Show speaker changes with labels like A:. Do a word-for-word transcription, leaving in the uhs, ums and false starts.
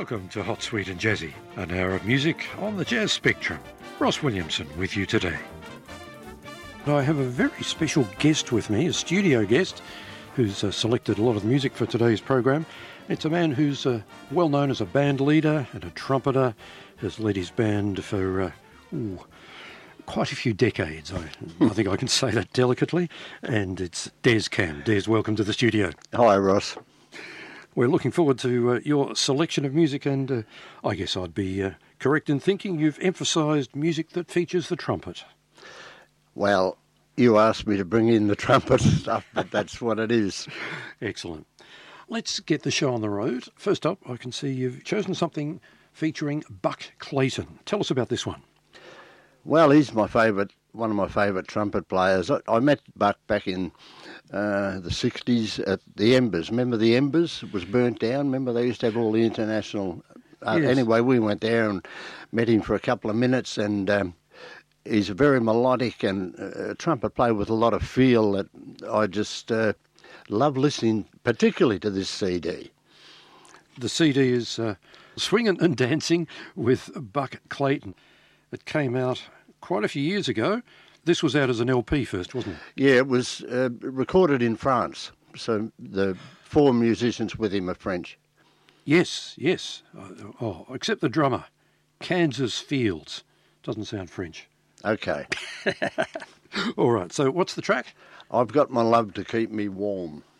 A: Welcome to Hot, Sweet and Jazzy, an hour of music on the jazz spectrum. Ross Williamson with you today. I have a very special guest with me, a studio guest, who's uh, selected a lot of the music for today's program. It's a man who's uh, well known as a band leader and a trumpeter, has led his band for uh, ooh, quite a few decades. I, I think I can say that delicately. And it's Des Cam. Des, welcome to the studio.
B: Hi, Ross.
A: We're looking forward to uh, your selection of music, and uh, I guess I'd be uh, correct in thinking you've emphasised music that features the trumpet.
B: Well, you asked me to bring in the trumpet stuff, but that's what it is.
A: Excellent. Let's get the show on the road. First up, I can see you've chosen something featuring Buck Clayton. Tell us about this one.
B: Well, he's my favourite, one of my favourite trumpet players. I, I met Buck back in uh, the sixties at the Embers. Remember the Embers? It was burnt down. Remember they used to have all the international... Uh,
A: yes.
B: Anyway, we went there and met him for a couple of minutes, and um, he's a very melodic and uh, trumpet player with a lot of feel that I just uh, love listening, particularly to this C D.
A: The C D is uh, Swinging and Dancing with Buck Clayton. It came out quite a few years ago. This was out as an L P first, wasn't it?
B: Yeah, it was uh, recorded in France. So the four musicians with him are French.
A: Yes, yes. Oh, oh, except the drummer, Kansas Fields. Doesn't sound French.
B: Okay.
A: All right, so what's the track?
B: I've got my love to keep me warm.